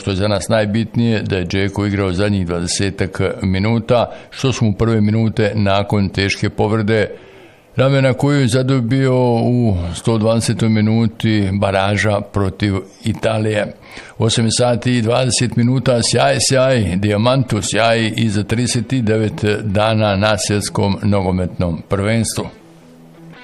što je za nas najbitnije, da je Džeko igrao zadnjih 20 minuta, što su mu prve minute nakon teške povrede, ramena koju je zadobio u 120. minuti baraža protiv Italije. 8 sati i 20 minuta, sjaj, Diamanto sjaj i za 39 dana na svjetskom nogometnom prvenstvu.